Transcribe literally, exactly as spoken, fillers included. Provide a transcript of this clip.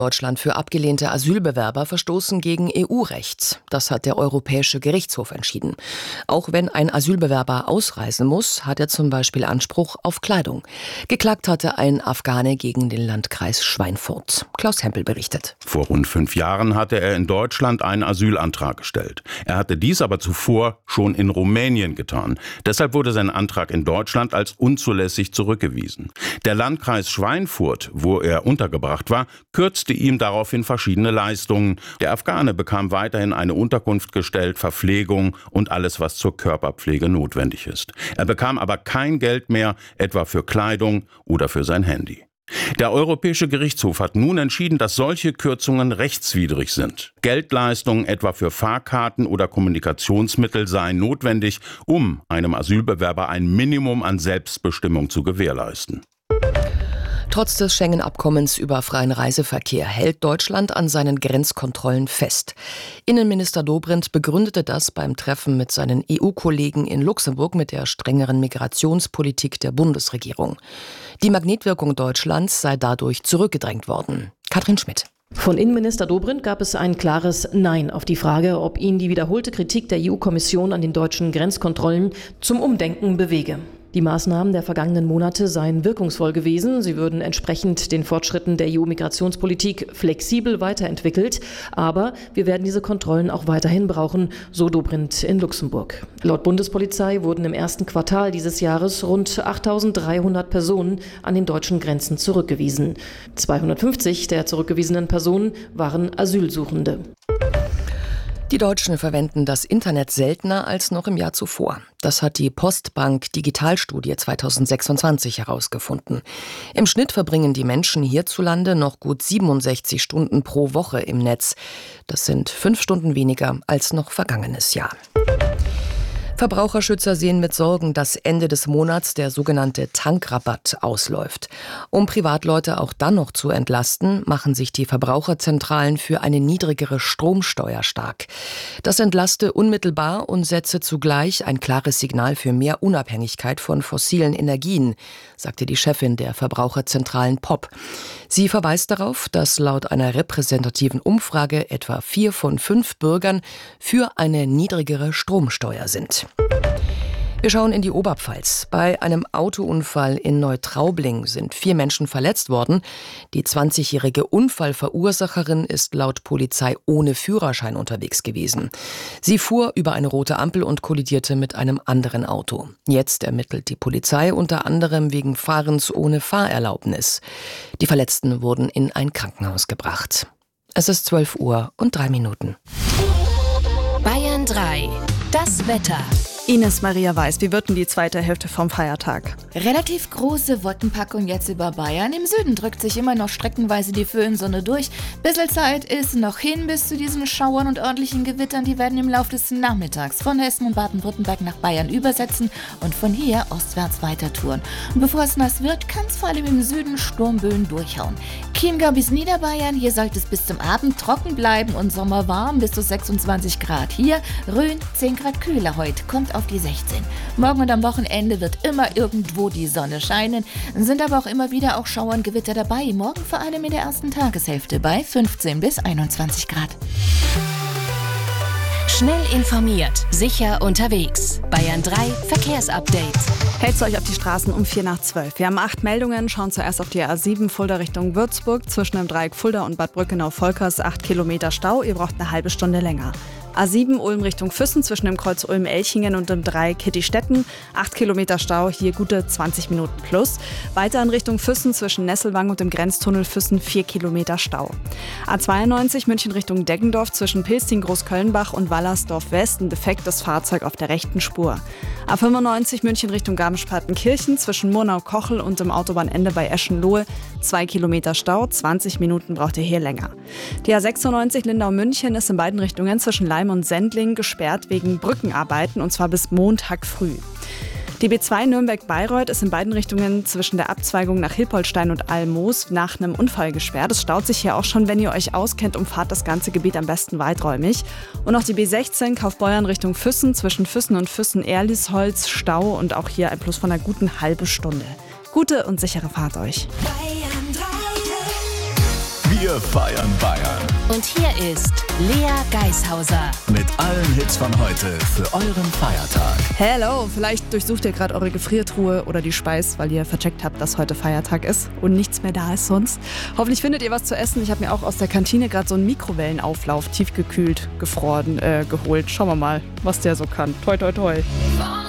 Deutschland für abgelehnte Asylbewerber verstoßen gegen E U-Recht. Das hat der Europäische Gerichtshof entschieden. Auch wenn ein Asylbewerber ausreisen muss, hat er zum Beispiel Anspruch auf Kleidung. Geklagt hatte ein Afghane gegen den Landkreis Schweinfurt. Klaus Hempel berichtet. Vor rund fünf Jahren hatte er in Deutschland einen Asylantrag gestellt. Er hatte dies aber zuvor schon in Rumänien getan. Deshalb wurde sein Antrag in Deutschland als unzulässig zurückgewiesen. Der Landkreis Schweinfurt, wo er untergebracht war, kürzte ihm daraufhin verschiedene Leistungen. Der Afghane bekam weiterhin eine Unterkunft gestellt, Verpflegung und alles, was zur Körperpflege notwendig ist. Er bekam aber kein Geld mehr, etwa für Kleidung oder für sein Handy. Der Europäische Gerichtshof hat nun entschieden, dass solche Kürzungen rechtswidrig sind. Geldleistungen etwa für Fahrkarten oder Kommunikationsmittel seien notwendig, um einem Asylbewerber ein Minimum an Selbstbestimmung zu gewährleisten. Trotz des Schengen-Abkommens über freien Reiseverkehr hält Deutschland an seinen Grenzkontrollen fest. Innenminister Dobrindt begründete das beim Treffen mit seinen E U-Kollegen in Luxemburg mit der strengeren Migrationspolitik der Bundesregierung. Die Magnetwirkung Deutschlands sei dadurch zurückgedrängt worden. Katrin Schmidt. Von Innenminister Dobrindt gab es ein klares Nein auf die Frage, ob ihn die wiederholte Kritik der E U-Kommission an den deutschen Grenzkontrollen zum Umdenken bewege. Die Maßnahmen der vergangenen Monate seien wirkungsvoll gewesen. Sie würden entsprechend den Fortschritten der E U-Migrationspolitik flexibel weiterentwickelt. Aber wir werden diese Kontrollen auch weiterhin brauchen, so Dobrindt in Luxemburg. Laut Bundespolizei wurden im ersten Quartal dieses Jahres rund achttausenddreihundert Personen an den deutschen Grenzen zurückgewiesen. zweihundertfünfzig der zurückgewiesenen Personen waren Asylsuchende. Die Deutschen verwenden das Internet seltener als noch im Jahr zuvor. Das hat die Postbank Digitalstudie zweitausendsechsundzwanzig herausgefunden. Im Schnitt verbringen die Menschen hierzulande noch gut siebenundsechzig Stunden pro Woche im Netz. Das sind fünf Stunden weniger als noch vergangenes Jahr. Verbraucherschützer sehen mit Sorgen, dass Ende des Monats der sogenannte Tankrabatt ausläuft. Um Privatleute auch dann noch zu entlasten, machen sich die Verbraucherzentralen für eine niedrigere Stromsteuer stark. Das entlaste unmittelbar und setze zugleich ein klares Signal für mehr Unabhängigkeit von fossilen Energien, sagte die Chefin der Verbraucherzentralen P O P. Sie verweist darauf, dass laut einer repräsentativen Umfrage etwa vier von fünf Bürgern für eine niedrigere Stromsteuer sind. Wir schauen in die Oberpfalz. Bei einem Autounfall in Neutraubling sind vier Menschen verletzt worden. Die zwanzigjährige Unfallverursacherin ist laut Polizei ohne Führerschein unterwegs gewesen. Sie fuhr über eine rote Ampel und kollidierte mit einem anderen Auto. Jetzt ermittelt die Polizei unter anderem wegen Fahrens ohne Fahrerlaubnis. Die Verletzten wurden in ein Krankenhaus gebracht. Es ist zwölf Uhr und drei Minuten. Bayern drei. Das Wetter. Ines Maria Weiß, wie wird denn die zweite Hälfte vom Feiertag? Relativ große Wolkenpackung jetzt über Bayern. Im Süden drückt sich immer noch streckenweise die Föhnsonne durch. Bisschen Zeit ist noch hin bis zu diesen Schauern und ordentlichen Gewittern. Die werden im Laufe des Nachmittags von Hessen und Baden-Württemberg nach Bayern übersetzen und von hier ostwärts weiter touren. Und bevor es nass wird, kann es vor allem im Süden Sturmböen durchhauen. Chiemgau bis Niederbayern, hier sollte es bis zum Abend trocken bleiben und sommerwarm bis zu sechsundzwanzig Grad. Hier Rhön zehn Grad kühler heute, kommt auf die sechzehn. Morgen und am Wochenende wird immer irgendwo die Sonne scheinen, sind aber auch immer wieder auch Schauer und Gewitter dabei. Morgen vor allem in der ersten Tageshälfte bei fünfzehn bis einundzwanzig Grad. Schnell informiert, sicher unterwegs. Bayern drei Verkehrsupdate. Hältst du euch auf die Straßen um vier nach zwölf. Wir haben acht Meldungen, schauen zuerst auf die A sieben Fulda Richtung Würzburg. Zwischen dem Dreieck Fulda und Bad Brückenau-Volkers acht Kilometer Stau. Ihr braucht eine halbe Stunde länger. A sieben Ulm Richtung Füssen zwischen dem Kreuz Ulm-Elchingen und dem Dreieck Kittistetten. acht Kilometer Stau, hier gute zwanzig Minuten plus. Weiter in Richtung Füssen zwischen Nesselwang und dem Grenztunnel Füssen vier Kilometer Stau. A zweiundneunzig München Richtung Deggendorf zwischen Pilsting Großkölnbach und Wallersdorf West. Ein defektes Fahrzeug auf der rechten Spur. A fünfundneunzig München Richtung Garmisch-Partenkirchen zwischen Murnau-Kochel und dem Autobahnende bei Eschenlohe. zwei Kilometer Stau, zwanzig Minuten braucht ihr hier länger. Die A sechsundneunzig Lindau-München ist in beiden Richtungen zwischen Leim und Sendling gesperrt wegen Brückenarbeiten und zwar bis Montag früh. Die B zwei Nürnberg-Bayreuth ist in beiden Richtungen zwischen der Abzweigung nach Hilpoltstein und Almoos nach einem Unfall gesperrt. Es staut sich hier auch schon, wenn ihr euch auskennt, umfahrt das ganze Gebiet am besten weiträumig. Und auch die B sechzehn Kaufbeuern Richtung Füssen zwischen Füssen und Füssen-Erlisholz Stau und auch hier ein Plus von einer guten halben Stunde. Gute und sichere Fahrt euch. Wie Wir feiern Bayern. Und hier ist Lea Geishauser mit allen Hits von heute für euren Feiertag. Hello, vielleicht durchsucht ihr gerade eure Gefriertruhe oder die Speis, weil ihr vercheckt habt, dass heute Feiertag ist und nichts mehr da ist sonst. Hoffentlich findet ihr was zu essen. Ich habe mir auch aus der Kantine gerade so einen Mikrowellenauflauf, tiefgekühlt, gefroren, äh, geholt. Schauen wir mal, was der so kann. Toi, toi, toi.